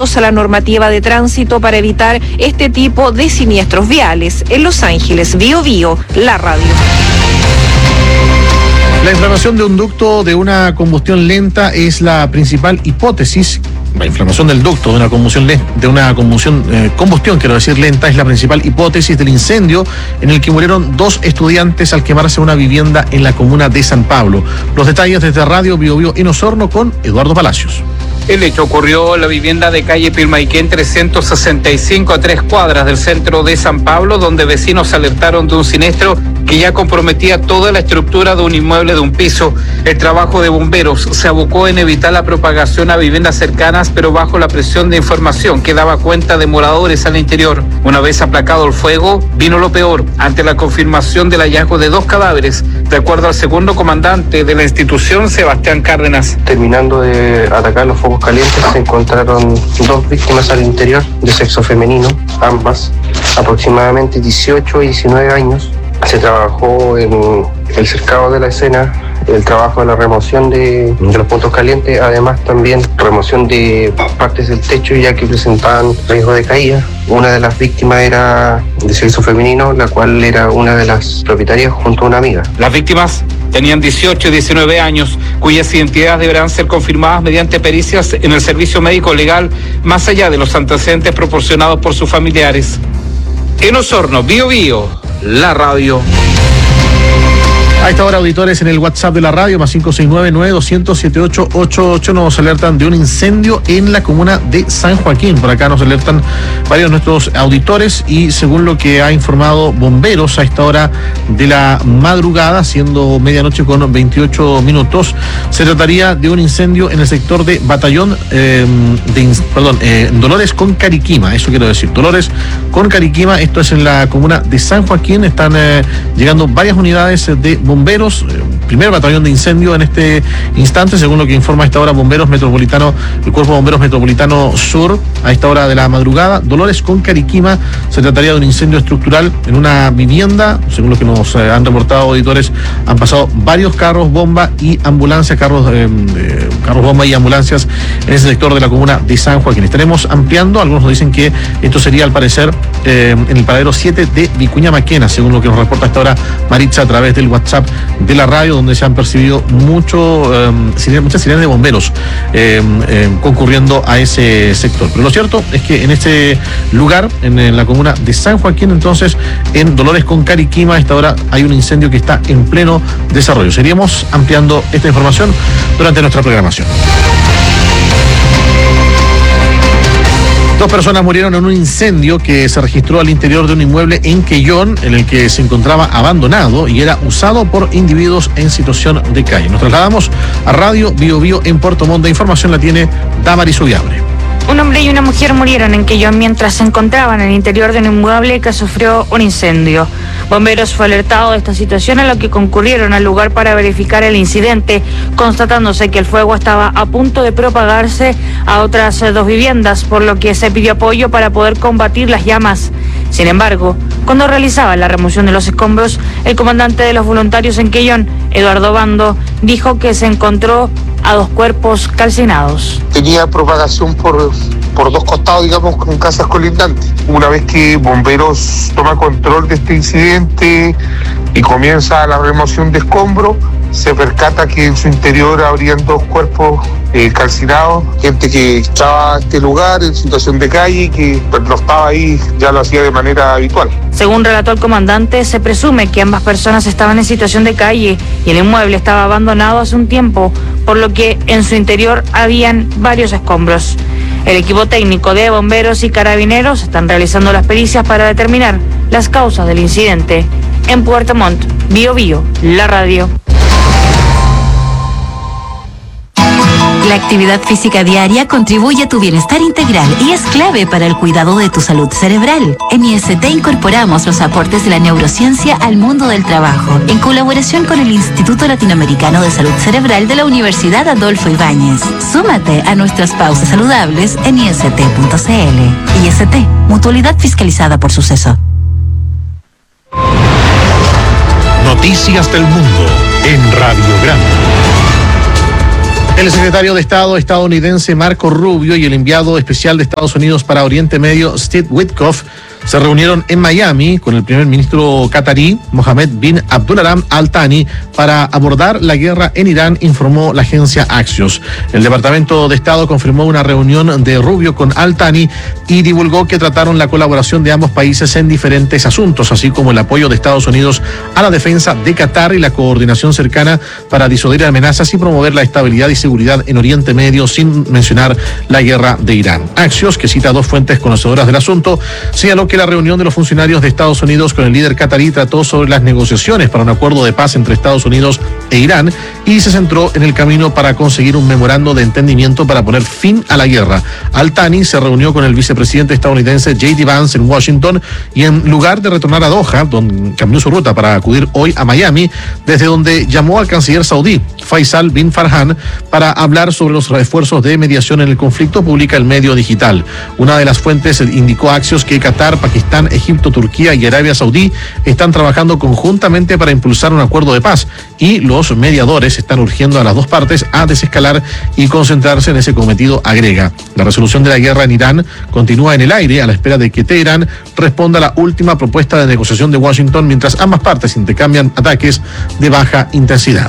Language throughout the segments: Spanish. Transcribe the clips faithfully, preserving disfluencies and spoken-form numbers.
atentos a la normativa de tránsito para evitar este tipo de siniestros viales. En Los Ángeles, Bio Bio, la radio. La inflamación de un ducto de una combustión lenta es la principal hipótesis. La inflamación del ducto de una combustión, de una combustión, eh, combustión, quiero decir, lenta, es la principal hipótesis del incendio en el que murieron dos estudiantes al quemarse una vivienda en la comuna de San Pablo. Los detalles desde Radio Bio Bio en Osorno con Eduardo Palacios. El hecho ocurrió en la vivienda de calle Pilmaiquén trescientos sesenta y cinco, a tres cuadras del centro de San Pablo, donde vecinos alertaron de un siniestro que ya comprometía toda la estructura de un inmueble de un piso. El trabajo de bomberos se abocó en evitar la propagación a viviendas cercanas, pero bajo la presión de información que daba cuenta de moradores al interior. Una vez aplacado el fuego, vino lo peor, ante la confirmación del hallazgo de dos cadáveres, de acuerdo al segundo comandante de la institución, Sebastián Cárdenas. Terminando de atacar los focos calientes, se encontraron dos víctimas al interior de sexo femenino, ambas aproximadamente dieciocho y diecinueve años. Se trabajó en el cercado de la escena, el trabajo de la remoción de, de los puntos calientes, además también remoción de partes del techo ya que presentaban riesgo de caída. Una de las víctimas era de sexo femenino, la cual era una de las propietarias junto a una amiga. Las víctimas tenían dieciocho y diecinueve años, cuyas identidades deberán ser confirmadas mediante pericias en el servicio médico legal, más allá de los antecedentes proporcionados por sus familiares. En Osorno, Bio Bio, la radio. A esta hora, auditores, en el WhatsApp de la radio, más cinco seis nueve, nueve dos cero cero, siete ocho ocho ocho, nos alertan de un incendio en la comuna de San Joaquín. Por acá nos alertan varios de nuestros auditores y según lo que ha informado bomberos a esta hora de la madrugada, siendo medianoche con veintiocho minutos, se trataría de un incendio en el sector de Batallón, eh, de, perdón, eh, Dolores con Cariquima, eso quiero decir, Dolores con Cariquima, esto es en la comuna de San Joaquín. Están eh, llegando varias unidades de bomberos, eh, primer batallón de incendio en este instante, según lo que informa a esta hora Bomberos Metropolitano, el Cuerpo de Bomberos Metropolitano Sur, a esta hora de la madrugada. Dolores con Cariquima, se trataría de un incendio estructural en una vivienda, según lo que nos eh, han reportado auditores, han pasado varios carros bomba y ambulancias, carros, eh, eh, carros bomba y ambulancias en ese sector de la comuna de San Joaquín. Estaremos ampliando, algunos nos dicen que esto sería al parecer eh, en el paradero siete de Vicuña Maquena, según lo que nos reporta a esta hora Maritza a través del WhatsApp de la radio, donde se han percibido mucho, eh, sirenas, muchas sirenas de bomberos eh, eh, concurriendo a ese sector. Pero lo cierto es que en este lugar, en, en la comuna de San Joaquín, entonces, en Dolores con Cariquima, a esta hora hay un incendio que está en pleno desarrollo. Seguiremos ampliando esta información durante nuestra programación. Dos personas murieron en un incendio que se registró al interior de un inmueble en Quellón, en el que se encontraba abandonado y era usado por individuos en situación de calle. Nos trasladamos a Radio Bio Bio en Puerto Montt. Información la tiene Damaris Ubiable. Un hombre y una mujer murieron en Quellón mientras se encontraban en el interior de un inmueble que sufrió un incendio. Bomberos fue alertado de esta situación, a lo que concurrieron al lugar para verificar el incidente, constatándose que el fuego estaba a punto de propagarse a otras dos viviendas, por lo que se pidió apoyo para poder combatir las llamas. Sin embargo, cuando realizaba la remoción de los escombros, el comandante de los voluntarios en Quellón, Eduardo Bando, dijo que se encontró a dos cuerpos calcinados. Tenía propagación por, por dos costados, digamos, con casas colindantes. Una vez que bomberos toma control de este incidente y comienza la remoción de escombros, se percata que en su interior habrían dos cuerpos eh, calcinados, gente que estaba en este lugar en situación de calle y que pues, no estaba ahí, ya lo hacía de manera habitual. Según relató el comandante, se presume que ambas personas estaban en situación de calle y el inmueble estaba abandonado hace un tiempo, por lo que en su interior habían varios escombros. El equipo técnico de bomberos y carabineros están realizando las pericias para determinar las causas del incidente. En Puerto Montt, Bio Bio, la radio. La actividad física diaria contribuye a tu bienestar integral y es clave para el cuidado de tu salud cerebral. En I S T incorporamos los aportes de la neurociencia al mundo del trabajo, en colaboración con el Instituto Latinoamericano de Salud Cerebral de la Universidad Adolfo Ibáñez. Súmate a nuestras pausas saludables en i s t punto c l. I S T, mutualidad fiscalizada por Suceso. Noticias del mundo en Radio Grande. El secretario de Estado estadounidense Marco Rubio y el enviado especial de Estados Unidos para Oriente Medio Steve Witkoff se reunieron en Miami con el primer ministro catarí Mohammed bin Abdulrahman Al Thani para abordar la guerra en Irán, informó la agencia Axios. El Departamento de Estado confirmó una reunión de Rubio con Al Thani y divulgó que trataron la colaboración de ambos países en diferentes asuntos, así como el apoyo de Estados Unidos a la defensa de Qatar y la coordinación cercana para disuadir amenazas y promover la estabilidad y seguridad en Oriente Medio, sin mencionar la guerra de Irán. Axios, que cita a dos fuentes conocedoras del asunto, señaló que la reunión de los funcionarios de Estados Unidos con el líder catarí trató sobre las negociaciones para un acuerdo de paz entre Estados Unidos e Irán y se centró en el camino para conseguir un memorando de entendimiento para poner fin a la guerra. Al Thani se reunió con el vicepresidente estadounidense J D Vance en Washington y, en lugar de retornar a Doha, donde cambió su ruta para acudir hoy a Miami, desde donde llamó al canciller saudí Faisal bin Farhan para hablar sobre los esfuerzos de mediación en el conflicto, publica el medio digital. Una de las fuentes indicó a Axios que Qatar, Pakistán, Egipto, Turquía y Arabia Saudí están trabajando conjuntamente para impulsar un acuerdo de paz y los mediadores están urgiendo a las dos partes a desescalar y concentrarse en ese cometido, agrega. La resolución de la guerra en Irán continúa en el aire a la espera de que Teherán responda a la última propuesta de negociación de Washington, mientras ambas partes intercambian ataques de baja intensidad.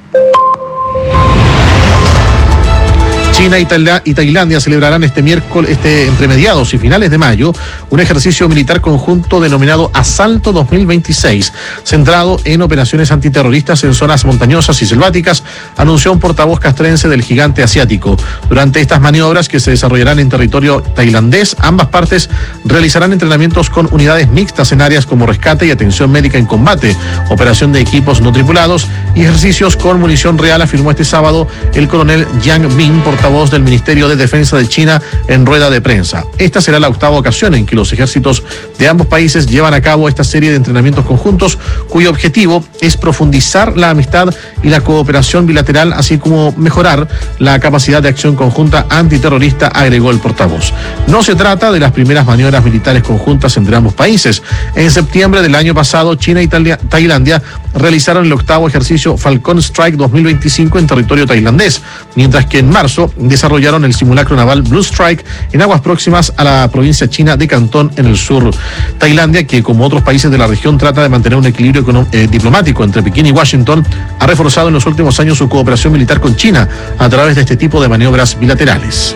China y, Taila- y Tailandia celebrarán este miércoles, este, entre mediados y finales de mayo, un ejercicio militar conjunto denominado Asalto dos mil veintiséis, centrado en operaciones antiterroristas en zonas montañosas y selváticas, anunció un portavoz castrense del gigante asiático. Durante estas maniobras, que se desarrollarán en territorio tailandés, ambas partes realizarán entrenamientos con unidades mixtas en áreas como rescate y atención médica en combate, operación de equipos no tripulados y ejercicios con munición real, afirmó este sábado el coronel Yang Min, portavoz del Ministerio de Defensa de China, en rueda de prensa. Esta será la octava ocasión en que los ejércitos de ambos países llevan a cabo esta serie de entrenamientos conjuntos, cuyo objetivo es profundizar la amistad y la cooperación bilateral, así como mejorar la capacidad de acción conjunta antiterrorista, agregó el portavoz. No se trata de las primeras maniobras militares conjuntas entre ambos países. En septiembre del año pasado, China y Tailandia realizaron el octavo ejercicio Falcon Strike dos mil veinticinco en territorio tailandés, mientras que en marzo desarrollaron el simulacro naval Blue Strike en aguas próximas a la provincia china de Cantón, en el sur. Tailandia, que como otros países de la región trata de mantener un equilibrio econom- eh, diplomático entre Pekín y Washington, ha reforzado en los últimos años su cooperación militar con China a través de este tipo de maniobras bilaterales.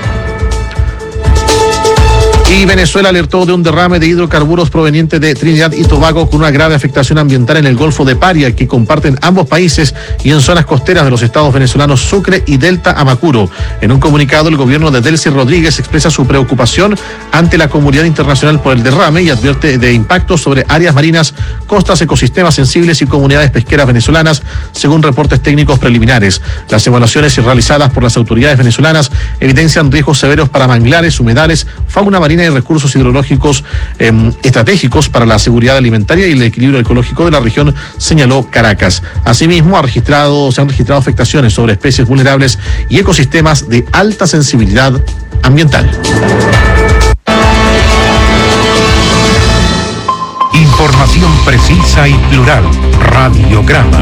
Y Venezuela alertó de un derrame de hidrocarburos proveniente de Trinidad y Tobago, con una grave afectación ambiental en el Golfo de Paria, que comparten ambos países, y en zonas costeras de los estados venezolanos Sucre y Delta Amacuro. En un comunicado, el gobierno de Delcy Rodríguez expresa su preocupación ante la comunidad internacional por el derrame y advierte de impactos sobre áreas marinas, costas, ecosistemas sensibles y comunidades pesqueras venezolanas, según reportes técnicos preliminares. Las evaluaciones realizadas por las autoridades venezolanas evidencian riesgos severos para manglares, humedales, fauna marina y recursos hidrológicos eh, estratégicos para la seguridad alimentaria y el equilibrio ecológico de la región, señaló Caracas. Asimismo, ha registrado, se han registrado afectaciones sobre especies vulnerables y ecosistemas de alta sensibilidad ambiental. Información precisa y plural. Radiograma.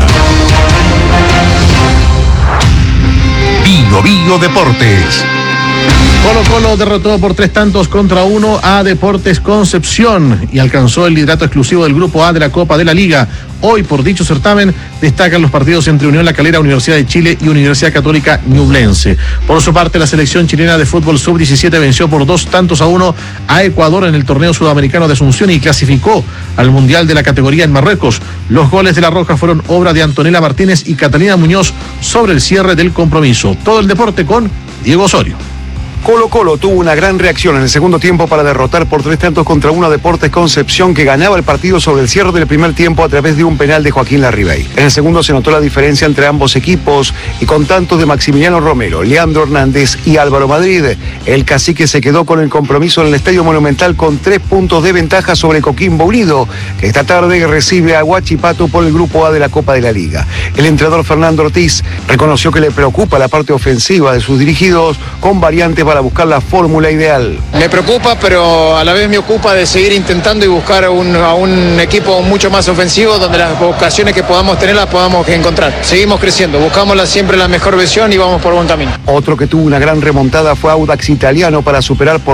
Bio Bio Deportes. Colo Colo derrotó por tres tantos contra uno a Deportes Concepción y alcanzó el liderato exclusivo del Grupo A de la Copa de la Liga. Hoy, por dicho certamen, destacan los partidos entre Unión La Calera, Universidad de Chile y Universidad Católica Ñublense. Por su parte, la selección chilena de fútbol sub diecisiete venció por dos tantos a uno a Ecuador en el torneo sudamericano de Asunción y clasificó al Mundial de la categoría en Marruecos. Los goles de La Roja fueron obra de Antonella Martínez y Catalina Muñoz sobre el cierre del compromiso. Todo el deporte con Diego Osorio. Colo Colo tuvo una gran reacción en el segundo tiempo para derrotar por tres tantos contra uno a Deportes Concepción, que ganaba el partido sobre el cierre del primer tiempo a través de un penal de Joaquín Larribey. En el segundo se notó la diferencia entre ambos equipos y con tantos de Maximiliano Romero, Leandro Hernández y Álvaro Madrid. El cacique se quedó con el compromiso en el Estadio Monumental con tres puntos de ventaja sobre Coquimbo Unido, que esta tarde recibe a Huachipato por el Grupo A de la Copa de la Liga. El entrenador Fernando Ortiz reconoció que le preocupa la parte ofensiva de sus dirigidos, con variantes para para buscar la fórmula ideal. Me preocupa, pero a la vez me ocupa de seguir intentando y buscar un, a un equipo mucho más ofensivo donde las ocasiones que podamos tener las podamos encontrar. Seguimos creciendo, buscamos la, siempre la mejor versión y vamos por buen camino. Otro que tuvo una gran remontada fue Audax Italiano para superar por